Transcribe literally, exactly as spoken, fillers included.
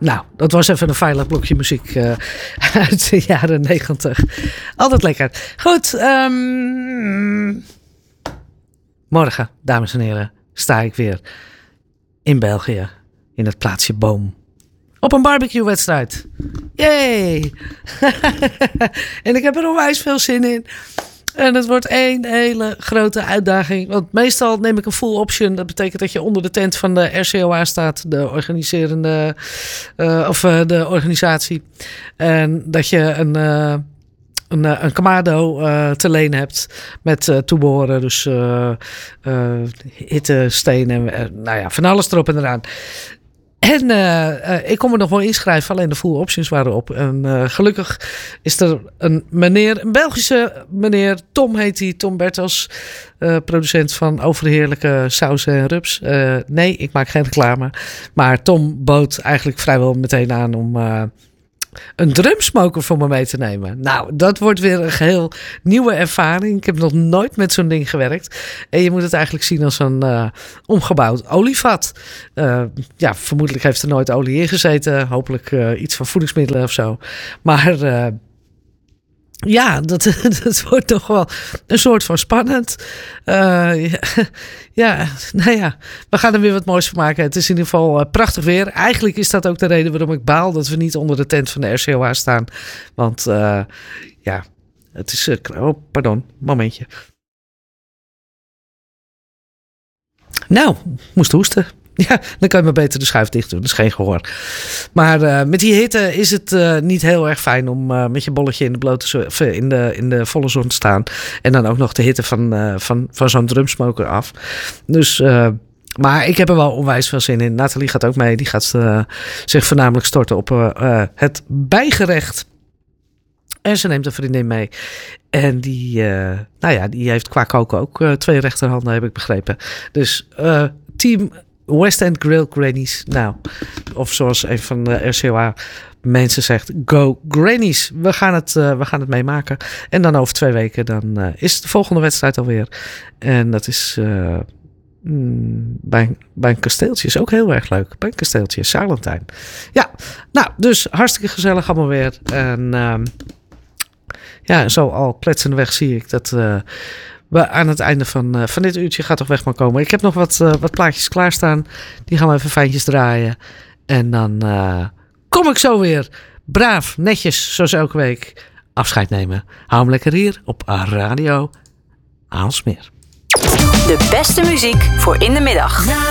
Nou, dat was even een veilig blokje muziek uh, uit de jaren negentig. Altijd lekker. Goed. Um, morgen, dames en heren, sta ik weer in België. In het plaatsje Boom. Op een barbecue-wedstrijd. Yay! En ik heb er onwijs veel zin in. En het wordt één hele grote uitdaging. Want meestal neem ik een full option. Dat betekent dat je onder de tent van de R C O A staat. De organiserende... Uh, of uh, de organisatie. En dat je een... Uh, Een, een Kamado uh, te leen hebt met uh, toebehoren. Dus uh, uh, hitte, stenen, uh, nou ja, van alles erop en eraan. En uh, uh, ik kon me nog wel inschrijven, alleen de full options waren op. En uh, gelukkig is er een meneer, een Belgische meneer, Tom heet hij, Tom Bertels, uh, producent van overheerlijke sausen en rups. Uh, nee, ik maak geen reclame. Maar Tom bood eigenlijk vrijwel meteen aan om... Uh, een drumsmoker voor me mee te nemen. Nou, dat wordt weer een geheel nieuwe ervaring. Ik heb nog nooit met zo'n ding gewerkt. En je moet het eigenlijk zien als een uh, omgebouwd olievat. Uh, ja, vermoedelijk heeft er nooit olie in gezeten. Hopelijk uh, iets van voedingsmiddelen of zo. Maar... Uh, Ja, dat, dat wordt toch wel een soort van spannend. Uh, ja, ja, nou ja, we gaan er weer wat moois van maken. Het is in ieder geval uh, prachtig weer. Eigenlijk is dat ook de reden waarom ik baal dat we niet onder de tent van de R C O A staan. Want uh, ja, het is... Uh, oh, pardon, momentje. Nou, moest hoesten. Ja, dan kan je maar beter de schuif dicht doen. Dat is geen gehoor. Maar uh, met die hitte is het uh, niet heel erg fijn om uh, met je bolletje in de, blote zo- in, de, in de volle zon te staan. En dan ook nog de hitte van, uh, van, van zo'n drumsmoker af. Dus, uh, maar ik heb er wel onwijs veel zin in. Nathalie gaat ook mee. Die gaat uh, zich voornamelijk storten op uh, uh, het bijgerecht. En ze neemt een vriendin mee. En die, uh, nou ja, die heeft qua koken ook uh, twee rechterhanden, heb ik begrepen. Dus uh, team... West End Grill Grannies. Nou, of zoals een van de R C O A mensen zegt, go Grannies. We gaan het, uh, we gaan het meemaken. En dan over twee weken dan uh, is de volgende wedstrijd alweer. En dat is uh, mm, bij, bij een kasteeltje. Is ook heel erg leuk. Bij een kasteeltje, Salentijn. Ja, nou, dus hartstikke gezellig allemaal weer. En uh, ja, zo al kletsende weg zie ik dat... Uh, we aan het einde van, uh, van dit uurtje gaat toch weg maar komen. Ik heb nog wat, uh, wat plaatjes klaarstaan. Die gaan we even fijntjes draaien. En dan uh, kom ik zo weer braaf, netjes, zoals elke week, afscheid nemen. Hou hem lekker hier op Radio Aalsmeer. De beste muziek voor in de middag.